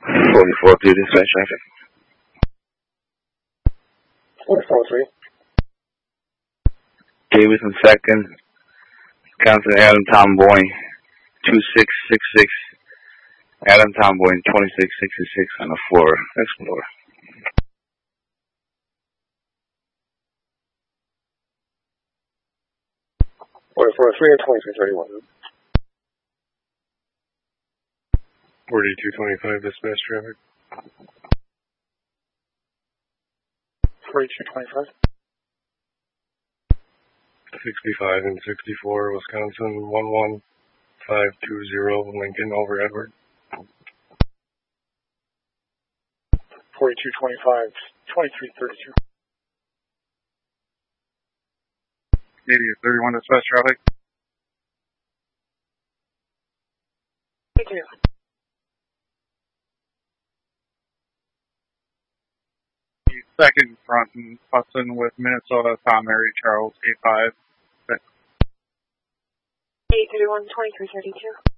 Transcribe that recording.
44 through dispatch traffic. 44-3. Davidson second. Wisconsin Adam Tomboy 2666. Adam Tomboy 2666 on the floor. Explorer. 44-3 and 2331. 4225 dispatch traffic. 4225. 65 and 64 Wisconsin 11520 Lincoln over Edward. 4225, 2332. 8831 dispatch traffic. 82. Second front and Hudson with Minnesota, Tom Mary Charles 85. 831, 2332.